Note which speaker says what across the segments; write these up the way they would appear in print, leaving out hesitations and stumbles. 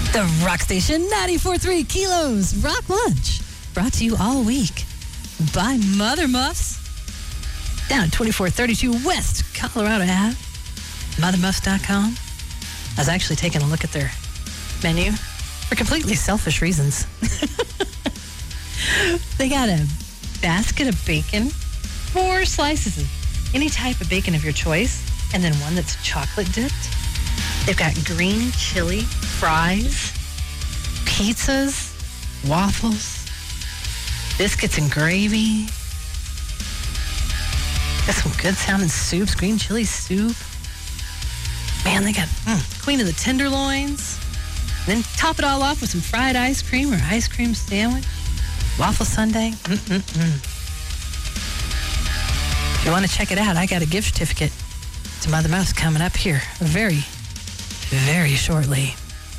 Speaker 1: The Rock Station 94.3 Kilos Rock Lunch. Brought to you all week by Mother Muffs. Down at 2432 West Colorado Ave. MotherMuffs.com. I was actually taking a look at their menu for completely selfish reasons. They got a basket of bacon, 4 slices of any type of bacon of your choice, and then one that's chocolate dipped. They've got green chili, fries, pizzas, waffles, biscuits and gravy. Got some good sounding soups, green chili soup. Man, they got Queen of the Tenderloins. And then top it all off with some fried ice cream or ice cream sandwich. Waffle sundae. If you want to check it out, I got a gift certificate to Mother Muffs coming up here very, very shortly.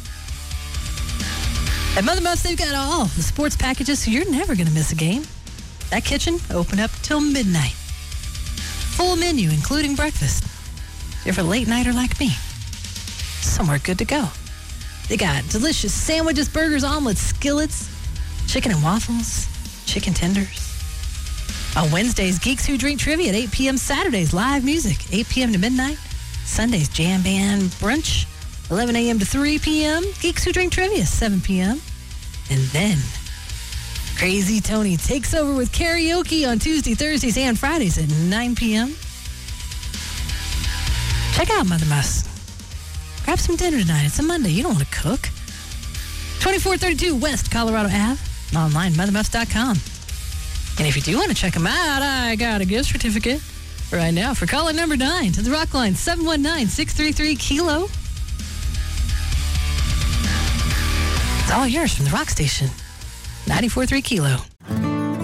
Speaker 1: At Mother Muffs, they've got all the sports packages, so you're never going to miss a game. That kitchen open up till midnight. Full menu, including breakfast. If you're for late nighter like me, somewhere good to go. They got delicious sandwiches, burgers, omelets, skillets, chicken and waffles, chicken tenders. On Wednesdays, Geeks Who Drink Trivia at 8 p.m. Saturdays, live music, 8 p.m. to midnight. Sundays, jam band brunch, 11 a.m. to 3 p.m. Geeks Who Drink Trivia, 7 p.m. And then Crazy Tony takes over with karaoke on Tuesday, Thursdays, and Fridays at 9 p.m. Check out Mother Muffs. Grab some dinner tonight. It's a Monday. You don't want to cook. 2432 West Colorado Ave. Online, mothermuffs.com. And if you do want to check them out, I got a gift certificate right now for caller number 9 to the Rock Line, 719-633-KILO. It's all yours from the Rock Station, 94.3 Kilo.